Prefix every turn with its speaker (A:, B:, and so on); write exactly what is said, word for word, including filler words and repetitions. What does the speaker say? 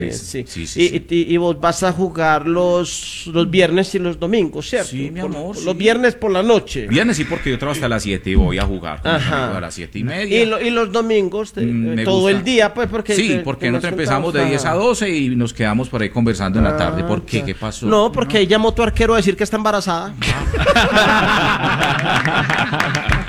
A: Sí.
B: Sí, sí,
A: y,
B: sí.
A: y- y vos vas a jugar los, los viernes y los domingos, ¿cierto?
B: Sí, mi
A: Por-
B: amor,
A: Los
B: sí.
A: viernes por la noche.
B: Viernes sí, porque yo trabajo hasta las siete y voy a jugar con mis
A: Ajá.
B: amigos a las siete y media.
A: Y, lo- y los domingos, te-
B: Mm, me
A: todo
B: gusta.
A: el día, pues, porque...
B: Sí,
A: te-
B: porque
A: te
B: nosotros
A: vas
B: empezamos de
A: sentados,
B: diez a
A: ajá.
B: doce y nos quedamos por ahí conversando en la tarde. ¿Por qué?
A: Ah,
B: ¿Qué pasó?
A: No, porque ella llamó tu arquero a decir que está embarazada.